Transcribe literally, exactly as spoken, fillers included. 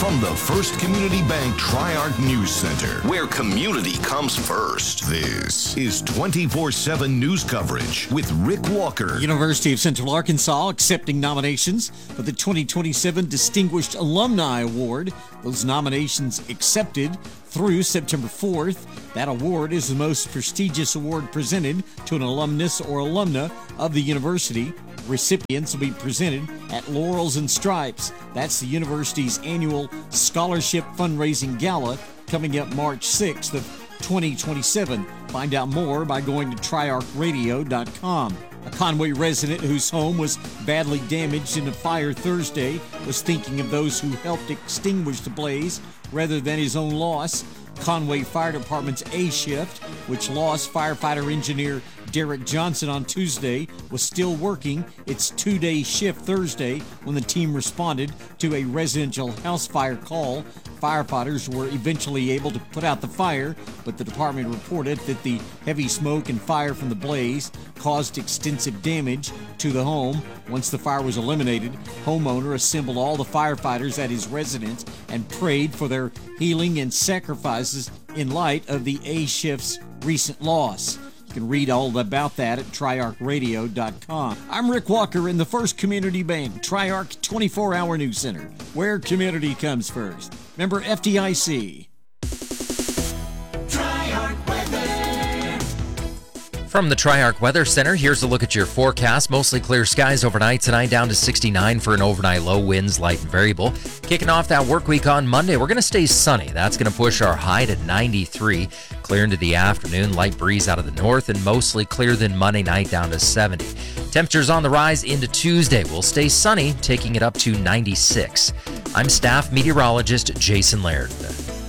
From the First Community Bank Tri-Arc News Center, where community comes first, this is twenty-four seven news coverage with Rick Walker. University of Central Arkansas accepting nominations for the twenty twenty-seven Distinguished Alumni Award. Those nominations accepted through September fourth. That award is the most prestigious award presented to an alumnus or alumna of the university. Recipients will be presented at Laurels and Stripes. That's the university's annual scholarship fundraising gala coming up March sixth of twenty twenty-seven. Find out more by going to tri arc radio dot com. A Conway resident whose home was badly damaged in a fire Thursday was thinking of those who helped extinguish the blaze rather than his own loss. Conway Fire Department's A shift, which lost firefighter engineer Derek Johnson on Tuesday, was still working its two-day shift Thursday when the team responded to a residential house fire call. Firefighters were eventually able to put out the fire, but the department reported that the heavy smoke and fire from the blaze caused extensive damage to the home. Once the fire was eliminated, homeowner assembled all the firefighters at his residence and prayed for their healing and sacrifices in light of the A shift's recent loss. You can read all about that at tri arc radio dot com. I'm Rick Walker in the First Community Bank Tri-Arc twenty-four hour News Center, where community comes first. Member F D I C. From the Tri-Arc Weather Center, here's a look at your forecast. Mostly clear skies overnight tonight, down to sixty-nine for an overnight low, winds light and variable. Kicking off that work week on Monday, we're going to stay sunny. That's going to push our high to ninety-three. Clear into the afternoon, light breeze out of the north, and mostly clear then Monday night down to seventy. Temperatures on the rise into Tuesday. We'll stay sunny, taking it up to ninety-six. I'm staff meteorologist Jason Laird.